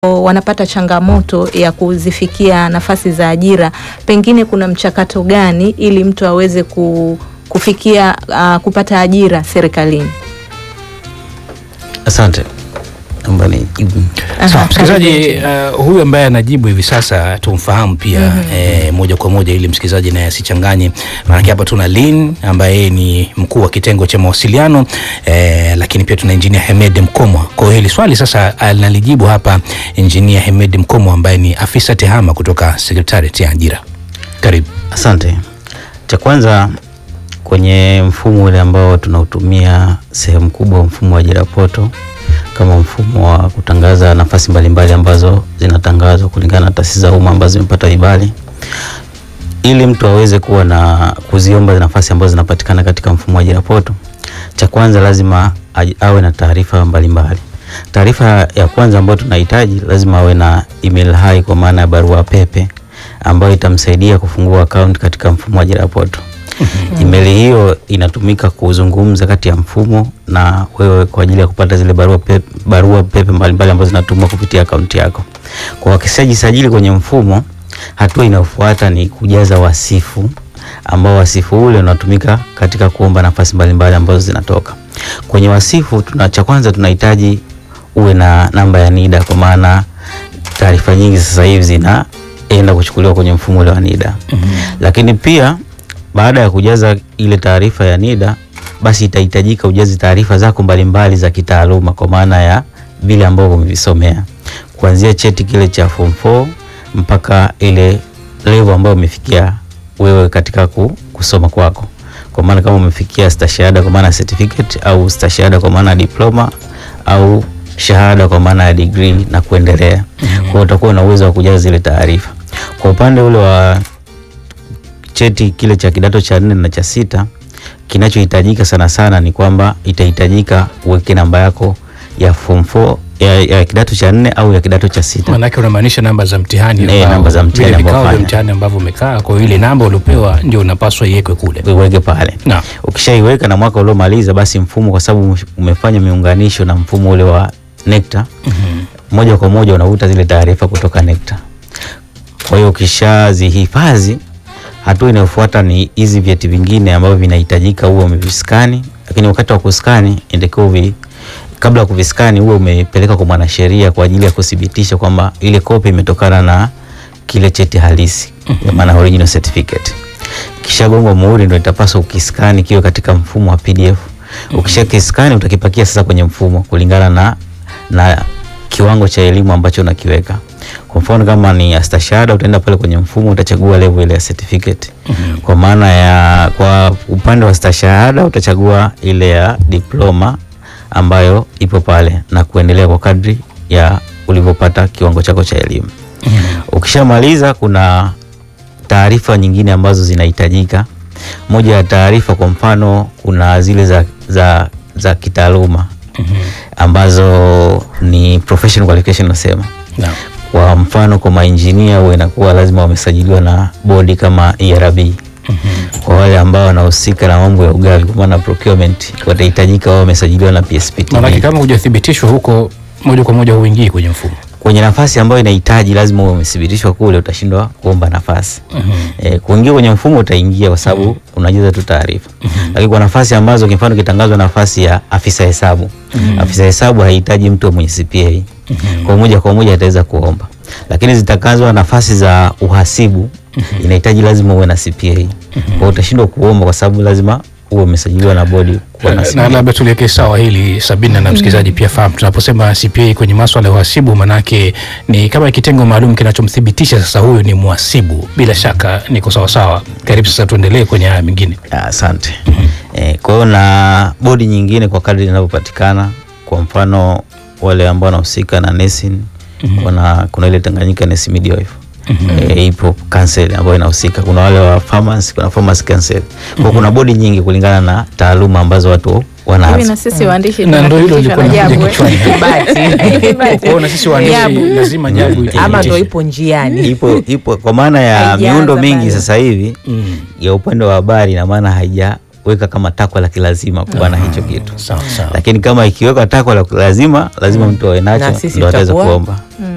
wanapata changamoto ya kuzifikia nafasi za ajira, pengine kuna mchakato gani ili mtu aweze kufikia kupata ajira serikalini? Asante. Sawa, msikilizaji huyu ambaye anajibu hivi sasa tumfahamu pia moja kwa moja ili msikilizaji naye asichanganye. Maana hapa tuna Lynn ambaye ni mkuu wa kitengo cha mawasiliano lakini pia tuna Engineer Hemed Mkomwa. Kwa hiyo hili swali sasa analijibu hapa Engineer Hemed Mkomwa ambaye ni afisa tehama kutoka Secretariat ya Ajira. Karibu. Asante. Cha kwanza, kwenye mfumo ule ambao tunautumia sehemu kubwa, mfumo wa ajira poto, kama mfumo wa kutangaza nafasi mbalimbali ambazo zinatangazwa kulingana na taasisi za umma ambazo zimepata vibali, ili mtu aweze kuwa na kuziomba nafasi ambazo zinapatikana katika mfumo wa ajira poto, cha kwanza lazima awe na taarifa mbalimbali. Taarifa ya kwanza ambayo tunahitaji, lazima awe na email hai, kwa maana ya barua pepe ambayo itamsaidia kufungua account katika mfumo wa ajira poto. Email hiyo inatumika kuzungumza kati ya mfumo na wewe kwa ajili ya kupata zile barua pepe mbalimbali ambazo zinatumwa kupitia akaunti yako. Kwa wakisajili kwenye mfumo, hatua inayofuata ni kujaza wasifu, ambao wasifu ule unatumika katika kuomba nafasi mbalimbali ambazo zinatoka. Kwenye wasifu cha kwanza tunahitaji uwe na namba ya NIDA, kwa maana taarifa nyingi sasa hivi zinaenda kuchukuliwa kwenye mfumo ule wa NIDA. Lakini pia baada ya kujaza ile taarifa ya NIDA, basi itahitajika ujazi taarifa zako mbalimbali za kitaaluma, kwa maana ya vile ambavyo umevisomea, kuanzia cheti kile cha form 4 mpaka ile level ambayo umefikia wewe katika kusoma kwako. Kwa maana kama umefikia stashahada kwa maana certificate, au stashahada kwa maana diploma, au shahada kwa maana ya degree na kuendelea. Kwa hiyo utakuwa na uwezo wa kujaza zile taarifa. Kwa upande ule wa cheti kile cha kidato cha 4 na cha 6, kinachohitajika sana sana ni kwamba itahitajika uweke namba yako ya form 4 ya kidato cha 4 au ya kidato cha 6. Maana yake unamaanisha namba za mtihani, namba za mtihani ambavyo umekaa. Kwa hiyo ile namba uliopewa ndio unapaswa iwekwe kule. Uweke pale. Ukishaiweka na mwaka uliomaliza, basi mfumo, kwa sababu umefanya miunganisho na mfumo ule wa NECTA, moja kwa moja unavuta zile taarifa kutoka NECTA. Kwa hiyo ukishazihifadhi, hatua inayofuata ni hizi vyeti vingine ambavyo vinahitajika uwe umeviskani. Lakini wakati wa kuskani inatakiwa kabla ya kuviskani uwe umepeleka kwa mwanasheria kwa ajili ya kudhibitisha kwamba ile kopi imetokana na kile cheti halisi, kwa maana original certificate. Kisha gongo muhuri, ndio itapaswa ukiskani kiwe katika mfumo wa PDF. Ukishakiskani utakipakia sasa kwenye mfumo kulingana na kiwango cha elimu ambacho unakiweka. Kwa mfano kama ni astashahada, utaenda pale kwenye mfumo, utachagua level ile ya certificate. Kwa maana ya kwa upande wa astashahada utachagua ile ya diploma ambayo ipo pale na kuendelea kwa kadri ya ulivyopata kiwango chako cha elimu. Ukishamaliza, kuna taarifa nyingine ambazo zinahitajika. Moja ya taarifa, kwa mfano, kuna zile za kitaaluma ambazo ni professional qualification nasema. Kwa mfano kwa maengineer huwa inakuwa lazima wamesajiliwa na bodi kama ERB. Kwa wale ambao wanahusika na mambo ya ugavi, kwa maana procurement, watahitajika wao wamesajiliwa na PSPT. Maana kama hujathibitishwa huko, moja kwa moja huingii kwenye mfumo. Kwenye nafasi ambayo inahitaji lazima uwe umethibitishwa kule, utashindwa kuomba nafasi. Kuingia kwenye mfumo utaingia kwa sababu unajaza tu taarifa. Lakini kwa nafasi ambazo, kwa mfano kitangazwa nafasi ya afisa hesabu, afisa hesabu haihitaji mtu mwenye CPA. Kwa moja ataweza kuomba. Lakini zitakazwa nafasi za uhasibu, inahitaji lazima uwe na CPA. Kwa utashindwa kuomba kwa sababu lazima uwe umesajiliwa na bodi kuwa na CPA. Na labda tuliweke sawa hili Sabina na msikilizaji pia fahamu, tunaposema CPA kwenye masuala ya uhasibu, manake ni kama kitengo maalum kinachomthibitisha sasa huyu ni mhasibu. Bila shaka niko sawa sawa. Karibu sasa tuendelee kwenye haya mengine. Asante. Kwa hiyo na bodi nyingine kwa kadri inavyopatikana, kwa mfano wale ambao wanahusika na nursing, kuna ile Tanganyika Nursing Midwife. Ipo council ambayo inahusika. Kuna wale wa pharmacy, kuna pharmacy council. Kwa kuna bodi nyingi kulingana na taaluma ambazo watu wanaanza. Mimi na sisi waandishi na ndio hilo liko na jabu. Kwa sisi waandishi lazima jabu ama ndio ipo njiani. Ipo kwa maana ya miundo mingi sasa hivi ya upande wa habari, na maana haijaweka kama takwa la kilazima kuwa na hicho kitu. Sawa. Lakini kama ikiweka takwa la lazima mtu awe nacho ndio ataweza kuomba.